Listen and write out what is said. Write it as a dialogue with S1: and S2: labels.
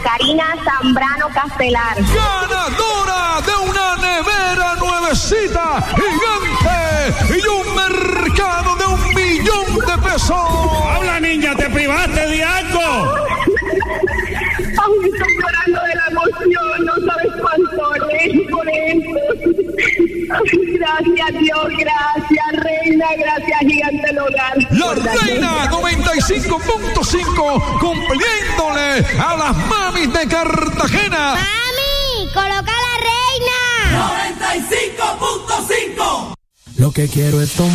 S1: Karina Zambrano Castelar.
S2: Ganadora de una nevera nuevecita, gigante, y un mercado de 1 millón de pesos.
S3: Habla, niña, ¿te privaste de algo?
S1: Ay, estoy llorando de la emoción, no sabes cuánto es por esto. Gracias, Dios, gracias, Reina, gracias, Gigante del Hogar.
S2: La Reina 95.5, cumpliéndole a las mamis de Cartagena.
S4: ¡Mami, coloca la Reina!
S5: 95.5.
S6: Lo que quiero es tomar